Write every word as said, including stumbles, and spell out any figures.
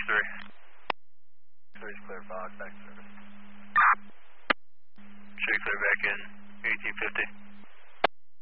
three. Three's clear, Fox, back to service. Should we clear back in eighteen fifty?